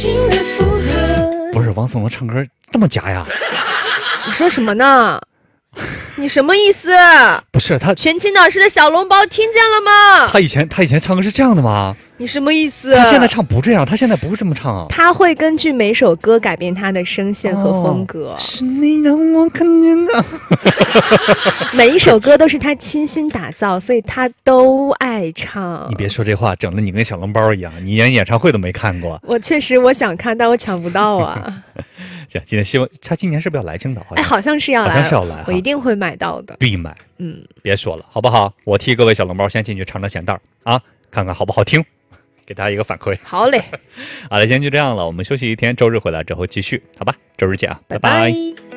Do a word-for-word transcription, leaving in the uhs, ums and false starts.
不是王颂龙唱歌这么假呀？ 你说什么呢？你什么意思？ 不是他全青岛市的小笼包听见了吗？ 他以前他以前唱歌是这样的吗？ 你什么意思？ 他现在唱不这样，他现在不会这么唱啊。 他会根据每首歌改变他的声线和风格。 哦、是你让我看见的。 每一首歌都是他精心打造，所以他都爱唱。 你别说这话，整的你跟小笼包一样，你连演唱会都没看过。 我确实我想看，但我抢不到啊。 行，今天希望他今年是不是要来青岛？ 哎，好像是要来， 好像是要来， 我一定会买到的， 必买。 嗯， 别说了，好不好？我替各位小笼包先进去尝尝咸淡啊，看看好不好听，给大家一个反馈。 好嘞， 好了，今天就这样了，我们休息一天，周日回来之后继续，好吧？周日见啊， 拜拜拜。 拜。